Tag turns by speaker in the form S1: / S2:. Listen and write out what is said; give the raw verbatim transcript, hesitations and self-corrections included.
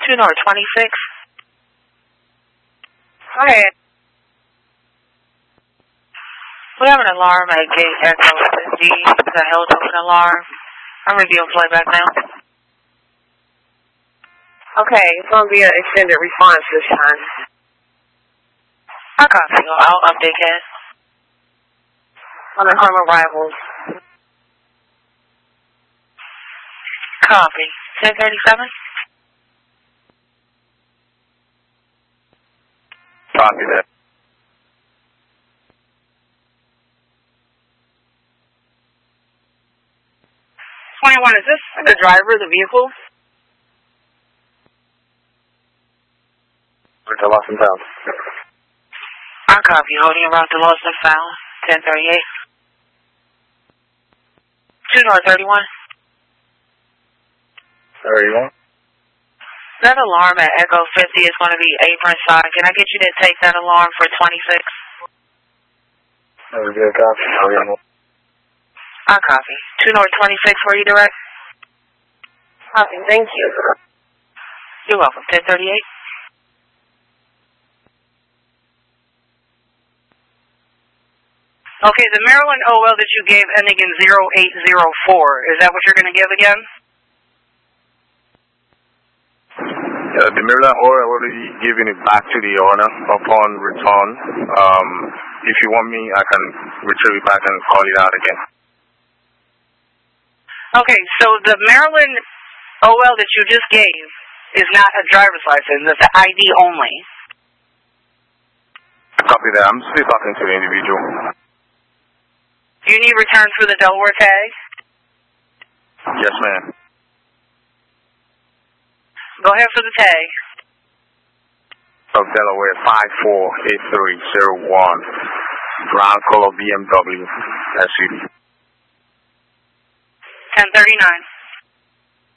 S1: two North twenty-six.
S2: Hi.
S1: We have an alarm at gate Echo fifty. It's a held open alarm. I'm reviewing playback now.
S2: Okay, it's going to be an extended response this time.
S1: I copy. I'll update that.
S2: On the home arrivals.
S1: Copy. ten thirty-seven?
S3: Copy that.
S2: twenty-one, is this the driver of the vehicle?
S3: We're to Lost and Found.
S1: I copy. Holding around to Lost and Found. ten thirty-eight. two North thirty-one.
S3: thirty-one.
S1: That alarm at Echo fifty is going to be apron side. Can I get you to take that alarm for twenty-six?
S3: That would be a copy.
S1: I copy. two North twenty-six for you direct?
S2: Copy, thank you.
S1: You're welcome. ten thirty-eight.
S2: Okay, the Maryland O L that you gave ending in zero eight zero four, is that what you're going to give again?
S3: Uh, the Maryland O L, I will be giving it back to the owner upon return. Um, if you want me, I can retrieve it back and call it out again.
S2: Okay, so the Maryland O L that you just gave is not a driver's license, it's an I D only.
S3: Copy that. I'm still talking to the individual.
S2: Do you need returns for the Delaware tag?
S3: Yes, ma'am.
S2: Go ahead for the tag.
S3: Of Delaware five four eight three zero one. Brown color B M W S U V.
S2: ten thirty-nine.